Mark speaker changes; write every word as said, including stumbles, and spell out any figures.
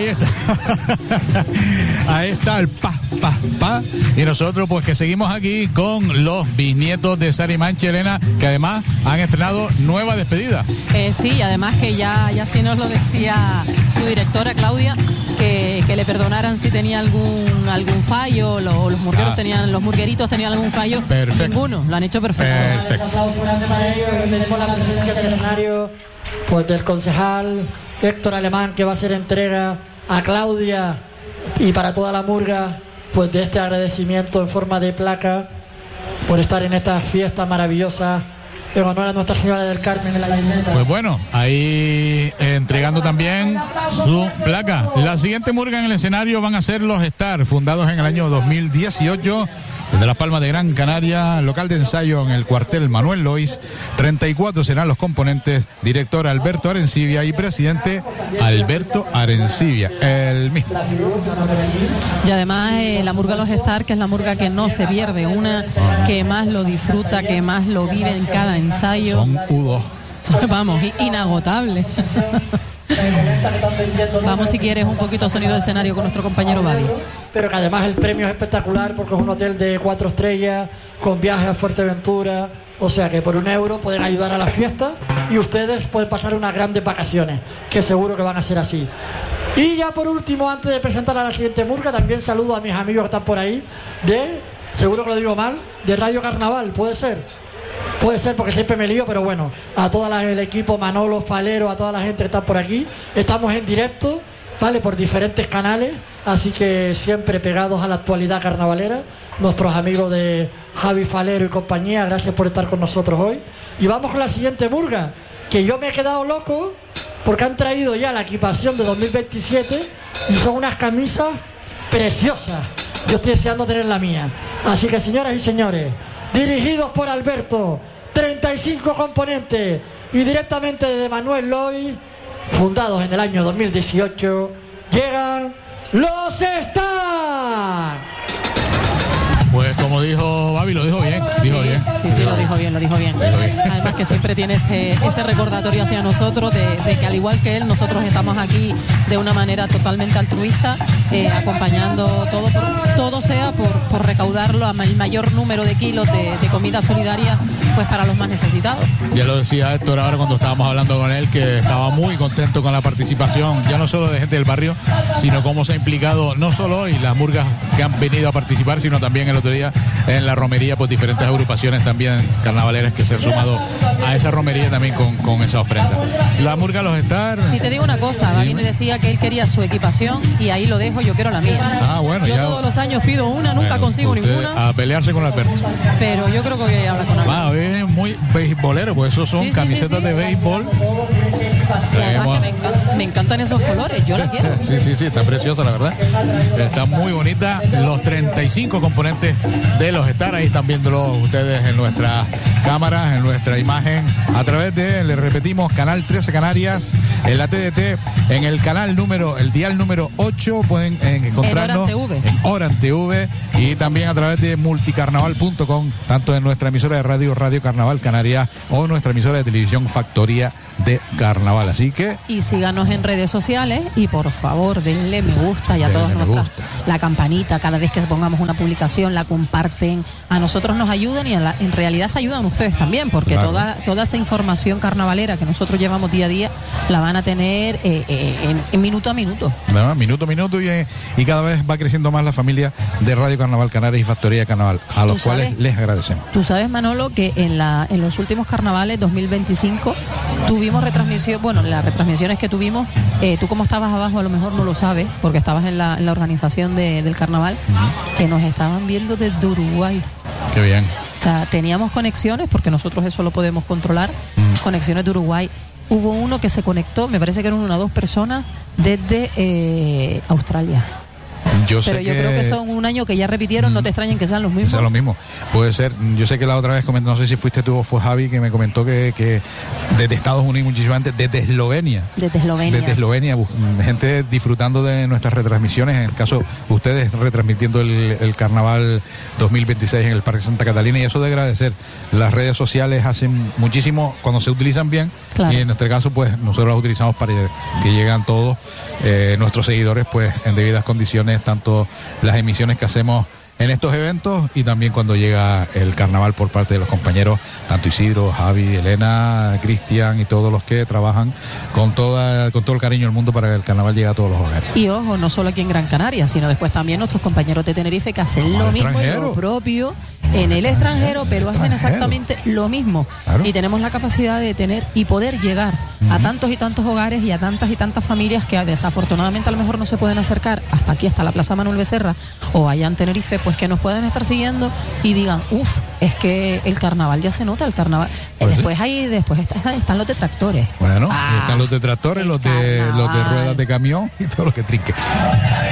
Speaker 1: está. Ahí está el pa, pa, pa. Y nosotros pues que seguimos aquí con los bisnietos de Sarimán Chelena, que además han estrenado nueva despedida.
Speaker 2: Eh, sí, además que ya, ya sí nos lo decía su directora Claudia, que, que le perdonaran si tenía algún algún fallo, lo, los murgueros ah. tenían, los murgueritos tenían algún fallo.
Speaker 1: Perfecto.
Speaker 2: Ninguno, lo han hecho perfecto.
Speaker 3: Perfecto. Un aplauso grande para ellos. Tenemos la presencia del escenario pues del concejal Héctor Alemán, que va a hacer entrega a Claudia y para toda la murga pues de este agradecimiento en forma de placa por estar en esta fiesta maravillosa en honor a Nuestra Señora del Carmen en la Gaineta.
Speaker 1: Pues bueno, ahí eh, entregando también su placa. La siguiente murga en el escenario van a ser los Star, fundados en el año dos mil dieciocho desde Las Palmas de Gran Canaria, local de ensayo en el cuartel Manuel Lois. Treinta y cuatro serán los componentes, director Alberto Arencibia y presidente Alberto Arencibia, el mismo.
Speaker 2: Y además eh, la murga Los Star, que es la murga que no se pierde, una que más lo disfruta, que más lo vive en cada ensayo.
Speaker 1: Son U dos.
Speaker 2: Vamos, inagotable. Vamos, si quieres, un poquito sonido de escenario con nuestro compañero Babi.
Speaker 3: Pero que además el premio es espectacular porque es un hotel de cuatro estrellas con viajes a Fuerteventura, o sea que por un euro pueden ayudar a la fiesta y ustedes pueden pasar unas grandes vacaciones, que seguro que van a ser así. Y ya por último, antes de presentar a la siguiente murga, también saludo a mis amigos que están por ahí de, seguro que lo digo mal, de Radio Carnaval, ¿puede ser? Puede ser porque siempre me lío, pero bueno, a todo el equipo, Manolo, Falero, a toda la gente que está por aquí, estamos en directo, ¿vale? Por diferentes canales, así que siempre pegados a la actualidad carnavalera. Nuestros amigos de Javi Falero y compañía, gracias por estar con nosotros hoy. Y vamos con la siguiente murga, que yo me he quedado loco porque han traído ya la equipación de dos mil veintisiete y son unas camisas preciosas. Yo estoy deseando tener la mía. Así que, señoras y señores, dirigidos por Alberto, treinta y cinco componentes y directamente desde Manuel Lois, fundados en el año dos mil dieciocho, llegan los Star.
Speaker 1: Pues como dijo Babi, lo dijo bien, dijo bien.
Speaker 2: Sí, sí, lo dijo bien, lo dijo bien. Además que siempre tiene ese, ese recordatorio hacia nosotros de, de que al igual que él, nosotros estamos aquí de una manera totalmente altruista, eh, acompañando todo, por, todo sea por, por recaudarlo el mayor número de kilos de, de comida solidaria pues para los más necesitados.
Speaker 1: Ya lo decía Héctor ahora cuando estábamos hablando con él, que estaba muy contento con la participación, ya no solo de gente del barrio, sino cómo se ha implicado no solo hoy las murgas que han venido a participar, sino también el otro día en la romería, pues diferentes agrupaciones también carnavaleras que se han sumado a esa romería también con, con esa ofrenda. La murga Los Star.
Speaker 2: Si te digo una cosa, Babi me decía que él quería su equipación y ahí lo dejo, yo quiero la mía.
Speaker 1: Ah, bueno,
Speaker 2: yo
Speaker 1: ya...
Speaker 2: todos los años pido una, nunca bueno, consigo ninguna.
Speaker 1: A pelearse con Alberto.
Speaker 2: Pero yo creo que voy a hablar con Alberto.
Speaker 1: Ah, es muy beisbolero, pues esos son sí, camisetas sí, sí, sí. de béisbol.
Speaker 2: Y además que me, encanta, me encantan esos colores, yo la quiero.
Speaker 1: Sí, sí, sí, está preciosa la verdad. Está muy bonita. Los treinta y cinco componentes de Los Star, ahí están viéndolo ustedes en nuestras cámaras, en nuestra imagen, a través de, le repetimos, Canal trece Canarias, en la T D T, en el canal número, el dial número ocho, pueden eh, encontrarnos en Oran T V y también a través de multicarnaval punto com, tanto en nuestra emisora de radio, Radio Carnaval Canarias, o nuestra emisora de televisión Factoría de Carnaval. Así que...
Speaker 2: Y síganos en redes sociales y por favor denle me gusta y a todos nuestras, la campanita, cada vez que pongamos una publicación la comparten, a nosotros nos ayudan y a la, en realidad se ayudan ustedes también, porque claro. toda, toda esa información carnavalera que nosotros llevamos día a día la van a tener eh, eh, en, en minuto a minuto.
Speaker 1: No, minuto a minuto y, y cada vez va creciendo más la familia de Radio Carnaval Canarias y Factoría de Carnaval, a los cuales sabes, les agradecemos.
Speaker 2: Tú sabes, Manolo, que en, la, en los últimos carnavales dos mil veinticinco tuvimos retransmisión, bueno, las retransmisiones que tuvimos, eh, tú como estabas abajo a lo mejor no lo sabes, porque estabas en la, en la organización de, del carnaval, uh-huh. que nos estaban viendo desde Uruguay.
Speaker 1: Qué bien.
Speaker 2: O sea, teníamos conexiones, porque nosotros eso lo podemos controlar, uh-huh. conexiones de Uruguay. Hubo uno que se conectó, me parece que eran una o dos personas desde eh, Australia.
Speaker 1: Yo sé
Speaker 2: Pero yo
Speaker 1: que,
Speaker 2: creo que son un año que ya repitieron, mm, no te extrañen que sean los mismos.
Speaker 1: Que sean los mismos. Puede ser. Yo sé que la otra vez comentó, no sé si fuiste tú o fue Javi, que me comentó que, que desde Estados Unidos, muchísima gente, desde Eslovenia.
Speaker 2: Desde Eslovenia.
Speaker 1: Desde Eslovenia, gente disfrutando de nuestras retransmisiones. En el caso, ustedes retransmitiendo el, el Carnaval dos mil veintiséis en el Parque Santa Catalina. Y eso de agradecer. Las redes sociales hacen muchísimo cuando se utilizan bien. Claro. Y en nuestro caso, pues nosotros las utilizamos para que lleguen todos eh, nuestros seguidores, pues en debidas condiciones, tanto las emisiones que hacemos en estos eventos y también cuando llega el carnaval por parte de los compañeros, tanto Isidro, Javi, Elena, Cristian y todos los que trabajan con toda con todo el cariño del mundo para que el carnaval llegue a todos los hogares.
Speaker 2: Y ojo, no solo aquí en Gran Canaria, sino después también nuestros compañeros de Tenerife que hacen lo mismo y lo propio en el extranjero, pero hacen exactamente lo mismo. Claro. Y tenemos la capacidad de tener y poder llegar uh-huh. a tantos y tantos hogares y a tantas y tantas familias que desafortunadamente a lo mejor no se pueden acercar hasta aquí, hasta la Plaza Manuel Becerra o allá en Tenerife, pues que nos pueden estar siguiendo y digan, uff, es que el carnaval ya se nota, el carnaval. Pues después sí. hay, después está, están los detractores.
Speaker 1: Bueno, ah, están los detractores, los de, los de ruedas de camión y todo lo que trinque.